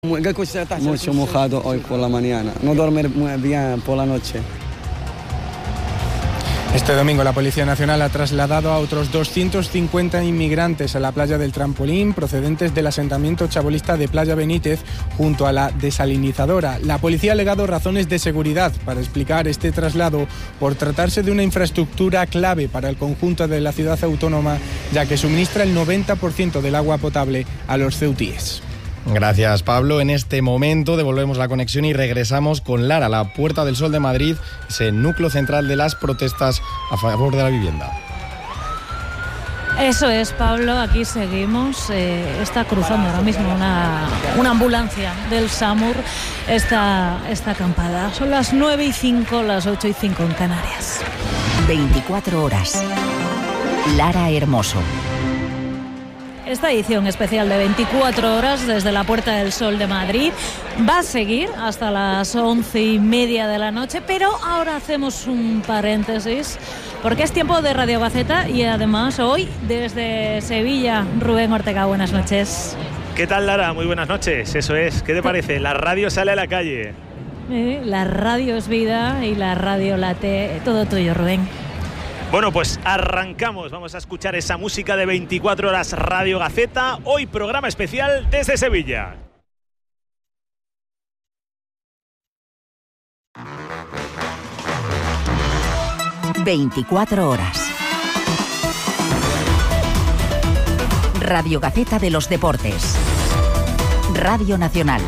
Mucho mojado hoy por la mañana, no dormir muy bien por la noche. Este domingo la Policía Nacional ha trasladado a otros 250 inmigrantes a la playa del Trampolín, procedentes del asentamiento chabolista de Playa Benítez, junto a la desalinizadora. La policía ha alegado razones de seguridad para explicar este traslado por tratarse de una infraestructura clave para el conjunto de la ciudad autónoma, ya que suministra el 90% del agua potable a los ceutíes. Gracias, Pablo. En este momento devolvemos la conexión y regresamos con Lara, la Puerta del Sol de Madrid, ese núcleo central de las protestas a favor de la vivienda. Eso es, Pablo, aquí seguimos. Está cruzando ahora mismo una ambulancia del SAMUR esta acampada. Son las 9:05, las 8:05 en Canarias. 24 horas. Lara Hermoso. Esta edición especial de 24 horas desde la Puerta del Sol de Madrid va a seguir hasta las 11:30 de la noche, pero ahora hacemos un paréntesis porque es tiempo de Radio Gaceta y además hoy desde Sevilla, Rubén Ortega, buenas noches. ¿Qué tal, Lara? Muy buenas noches, eso es. ¿Qué te parece? La radio sale a la calle. La radio es vida y la radio late. Todo tuyo, Rubén. Bueno, pues arrancamos. Vamos a escuchar esa música de 24 horas Radio Gaceta. Hoy programa especial desde Sevilla. ...24 horas. Radio Gaceta de los Deportes. Radio Nacional.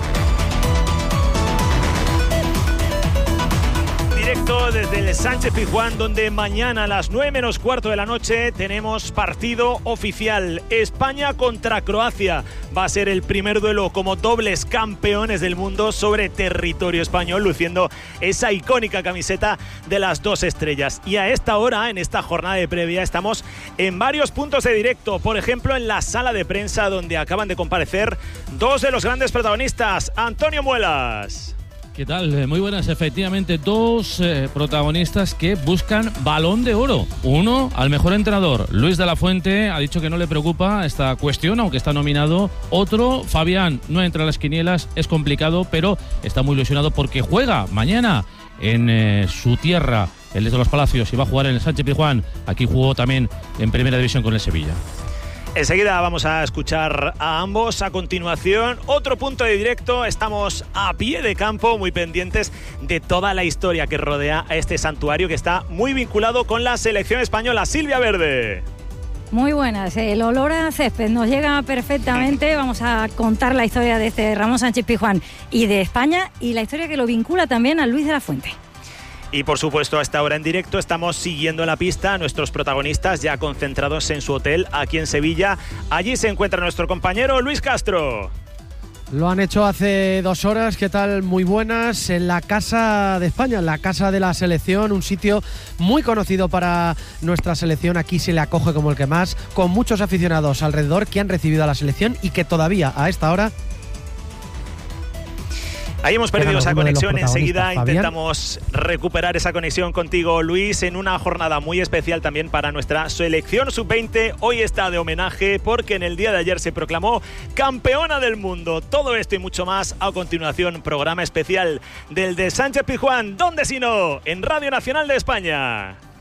Directo desde el Sánchez-Pizjuán, donde mañana a las 9:15 de la noche tenemos partido oficial. España contra Croacia. Va a ser el primer duelo como dobles campeones del mundo sobre territorio español, luciendo esa icónica camiseta de las dos estrellas. Y a esta hora, en esta jornada de previa, estamos en varios puntos de directo. Por ejemplo, en la sala de prensa, donde acaban de comparecer dos de los grandes protagonistas. Antonio Muelas. ¿Qué tal? Muy buenas. Efectivamente, dos protagonistas que buscan Balón de Oro. Uno, al mejor entrenador. Luis de la Fuente ha dicho que no le preocupa esta cuestión, aunque está nominado. Otro, Fabián, no entra a las quinielas, es complicado, pero está muy ilusionado porque juega mañana en su tierra, el de los Palacios, y va a jugar en el Sánchez-Pizjuán. Aquí jugó también en Primera División con el Sevilla. Enseguida vamos a escuchar a ambos. A continuación, otro punto de directo. Estamos a pie de campo, muy pendientes de toda la historia que rodea a este santuario, que está muy vinculado con la selección española. Silvia Verde. Muy buenas. El olor a césped nos llega perfectamente. Vamos a contar la historia de este Ramón Sánchez-Pizjuán y de España, y la historia que lo vincula también a Luis de la Fuente. Y por supuesto, a esta hora en directo estamos siguiendo la pista a nuestros protagonistas ya concentrados en su hotel aquí en Sevilla. Allí se encuentra nuestro compañero Luis Castro. Lo han hecho hace 2 horas. ¿Qué tal? Muy buenas. En la Casa de España, en la Casa de la Selección, un sitio muy conocido para nuestra selección. Aquí se le acoge como el que más, con muchos aficionados alrededor que han recibido a la selección y que todavía a esta hora... Ahí hemos perdido esa conexión. Enseguida intentamos recuperar esa conexión contigo, Luis, en una jornada muy especial también para nuestra selección sub-20. Hoy está de homenaje porque en el día de ayer se proclamó campeona del mundo. Todo esto y mucho más a continuación. Programa especial del de Sánchez-Pizjuán. ¿Dónde si no? En Radio Nacional de España.